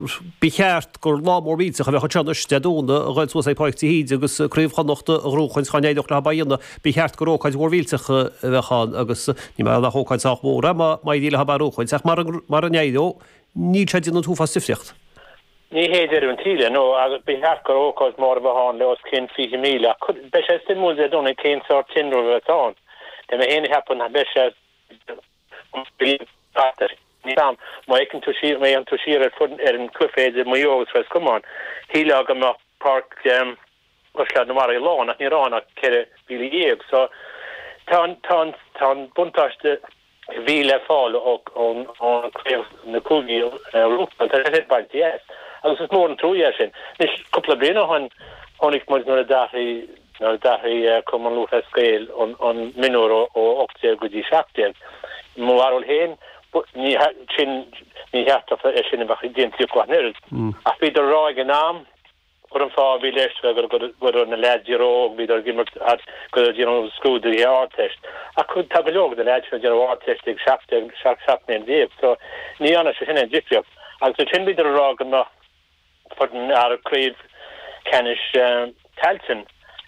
Becheart gur lámór víach a bheith teansteúna a ghail sé poichtta híd agus cruomhchanachta rúchain chanéidir le baíanana becheart go róchaid bhórvíach bheitchan agus ní me le hóchaid ach móra mai díle ha barúchaid ach mar an éidiró ní teidir an túfa sifriocht. Ní héidir an tíle nó agus becheart go róchaid mór bheitchan le os cin 5,000 be sé stimú a donna cén sort tinrú bheitán. De me héna hepan na be sé Sam ma ik tushir me an tushir fun an cliffede my yours was come on he lag am park was na mari lawn at nirana kere vili so tan buntaste vile fall on na kugi roof het by yes I was more than 2 years in this couple of brina honig mo no dahi come on look scale on minor o octave gudi shafted mo warol hen ní hat sin bach identi kwanir a fi der roig an naam or an fá vi leis go na ledró vi er gimmer go school de artist a could tabelog de le artistic schaftne ve so ní an se hin di as chin vi der rog an for den a kréf kennis talten